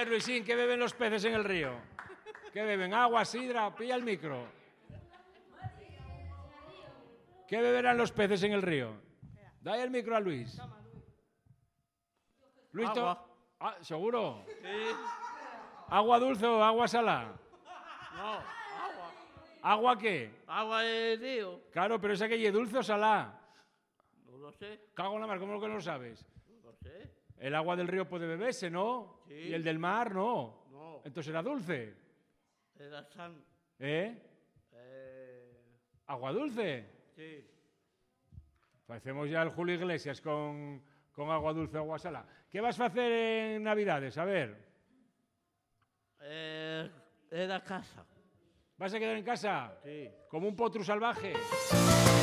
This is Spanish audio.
ver, Luisín, ¿qué beben los peces en el río? ¿Qué beben? ¿Agua, sidra? Pilla el micro. ¿Qué beberán los peces en el río? Dale el micro a Luis. Luis, agua. ¿Seguro? Sí. ¿Agua dulce o agua salada? No, agua. ¿Agua qué? Agua de río. Claro, pero esa que es dulce o salada. No lo sé. Cago en la mar, ¿cómo que no lo sabes? No lo sé. El agua del río puede beberse, ¿no? Sí. Y el del mar, no. No. Entonces era dulce. Era san. ¿Eh? ¿Agua dulce? Sí. Hacemos ya el Julio Iglesias con agua dulce o agua salada. ¿Qué vas a hacer en Navidades? A ver. Era casa. ¿Vas a quedar en casa? Sí. Como un potro salvaje.